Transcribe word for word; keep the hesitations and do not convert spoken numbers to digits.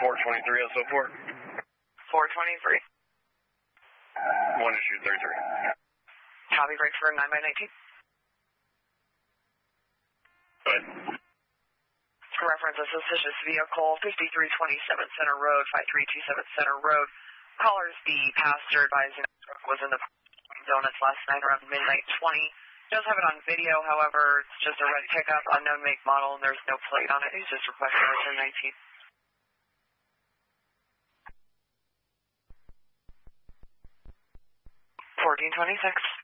four twenty-three S O four. four twenty-three. one issue thirty-three. Copy, break for nine by nineteen. Go ahead. Reference a suspicious vehicle, fifty-three twenty-seven Center Road, five three two seven Center Road. Callers, the passenger advising the truck was in the Donuts last night around midnight twenty. Does have it on video, however, it's just a red pickup, unknown make model, and there's no plate on it. He's just requesting return nineteen. fourteen twenty-six.